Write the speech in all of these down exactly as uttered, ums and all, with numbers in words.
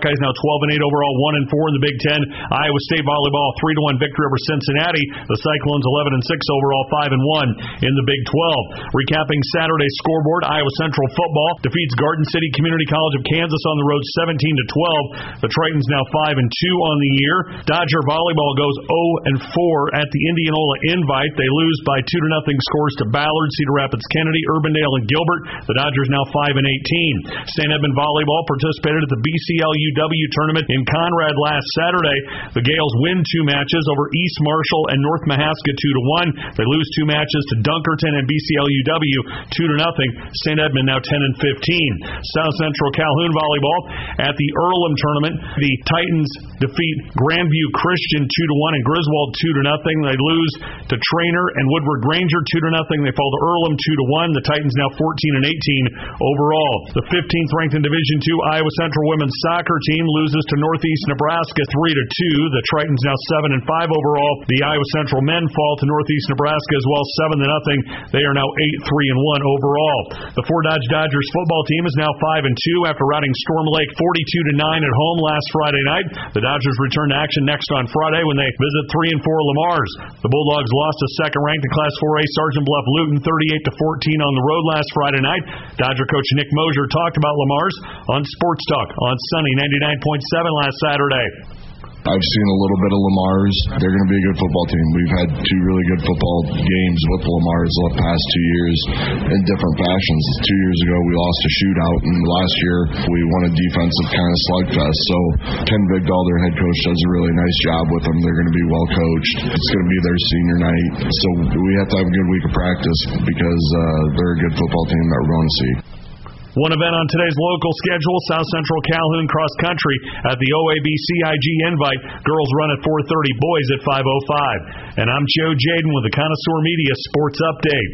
Buckeyes now twelve and eight overall, one and four in the Big Ten. Iowa State volleyball three to one victory over Cincinnati. The Cyclones eleven and six overall, five and one in the Big twelve. Recapping Saturday's scoreboard, Iowa Central football defeats Garden City Community College of Kansas on the road seventeen to twelve. The Tritons now five and two on the year. Dodger volleyball goes oh and four at the Indianola Invite. They lose by two to nothing scores to Ballard, Cedar Rapids Kennedy, Urbandale, and Gilbert. The Dodgers now five and eighteen. Saint Edmund volleyball participated at the B C L U W tournament in Conrad last Saturday. The Gales win two matches over East Marshall and North Mahaska two to one. They lose two matches to Dunkerton and B C L U W two to nothing. Saint Edmund now ten and fifteen. South Central Calhoun volleyball at the Earlham tournament. The Titans defeat Grandview Christian two to one and Griswold two to nothing. They lose to Trainer and Woodward Granger two to nothing. They fall to Earlham two to one. The Titans now fourteen and eighteen overall. The fifteenth ranked in Division two Iowa Central women's soccer team loses to Northeast Nebraska three to two. The Tritons now seven and five overall. The Iowa Central men fall to Northeast Nebraska as well, seven to nothing. They are now eight three and one overall. The Fort Dodge Dodgers football team is now five and two after routing Storm Lake forty-two to nine at home last Friday night. The Dodgers return to action next on Friday when they visit three and four Lamar's. The Bulldogs lost to second-ranked in Class four A Sergeant Bluff Luton thirty-eight to fourteen on the road last Friday night. Dodger coach Nick Mosier talked about Lamar's on Sports Talk on Sunny ninety-nine point seven last Saturday. I've seen a little bit of Lamar's. They're going to be a good football team. We've had two really good football games with Lamar's the past two years in different fashions. Two years ago, we lost a shootout, and last year, we won a defensive kind of slugfest. So Ken Vigdahl, their head coach, does a really nice job with them. They're going to be well coached. It's going to be their senior night. So we have to have a good week of practice because uh, they're a good football team that we're going to see. One event on today's local schedule, South Central Calhoun Cross Country at the O A B C I G Invite. Girls run at four thirty, boys at five oh five. And I'm Joe Jaden with the Connoisseur Media Sports Update.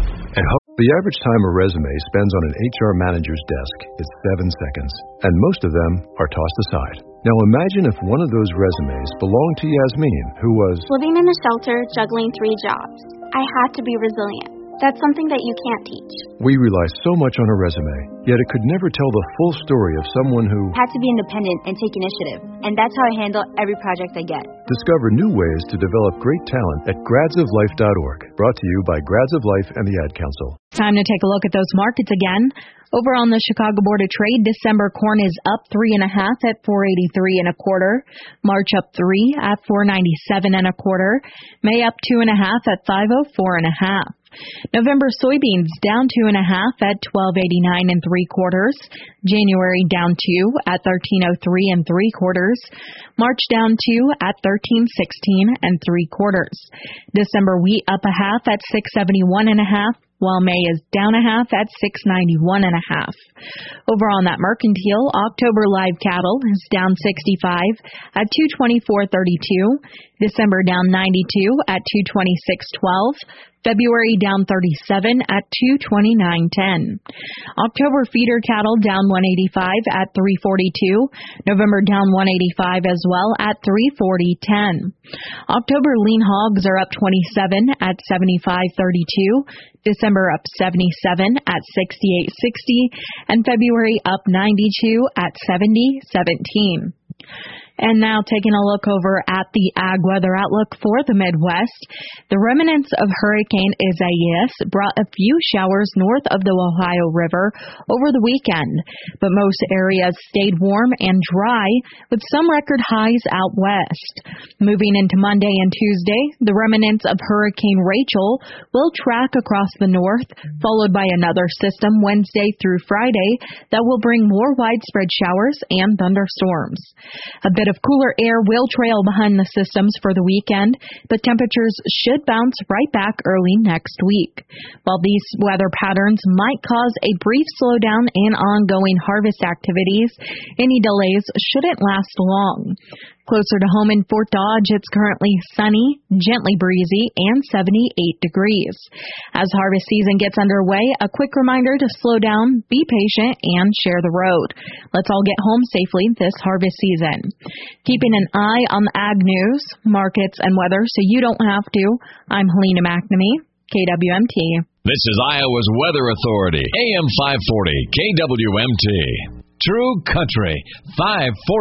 The average time a resume spends on an H R manager's desk is seven seconds, and most of them are tossed aside. Now imagine if one of those resumes belonged to Yasmin, who was living in a shelter, juggling three jobs. I had to be resilient. That's something that you can't teach. We rely so much on a resume, yet it could never tell the full story of someone who had to be independent and take initiative. And that's how I handle every project I get. Discover new ways to develop great talent at grads of life dot org. Brought to you by Grads of Life and the Ad Council. Time to take a look at those markets again. Over on the Chicago Board of Trade, December corn is up three and a half at four eighty-three and a quarter. March up three at four ninety-seven and a quarter. May up two and a half at five oh four and a half. November soybeans down two and a half at twelve eighty-nine and three quarters. January down two at thirteen oh three and three quarters. March down two at thirteen sixteen and three quarters. December wheat up a half at six seventy-one and a half, while May is down a half at six ninety-one and a half. Over on that mercantile, October live cattle is down sixty-five at two twenty-four thirty-two. December down ninety-two at two twenty-six twelve. February down thirty-seven at two twenty-nine ten. October feeder cattle down one eighty-five at three forty-two. November down one eighty-five as well at three forty ten. October lean hogs are up twenty-seven at seventy-five thirty-two. December up seventy-seven at sixty-eight sixty, and February up ninety-two at seventy seventeen. And now taking a look over at the ag weather outlook for the Midwest. The remnants of Hurricane Isaias brought a few showers north of the Ohio River over the weekend, but most areas stayed warm and dry with some record highs out west. Moving into Monday and Tuesday, the remnants of Hurricane Rachel will track across the north, followed by another system Wednesday through Friday that will bring more widespread showers and thunderstorms. A bit of cooler air will trail behind the systems for the weekend, but temperatures should bounce right back early next week. While these weather patterns might cause a brief slowdown in ongoing harvest activities, any delays shouldn't last long. Closer to home in Fort Dodge, it's currently sunny, gently breezy, and seventy-eight degrees. As harvest season gets underway, a quick reminder to slow down, be patient, and share the road. Let's all get home safely this harvest season. Keeping an eye on the ag news, markets, and weather so you don't have to, I'm Helena McNamee, K W M T. This is Iowa's Weather Authority, A M five forty, K W M T. True Country, five forty.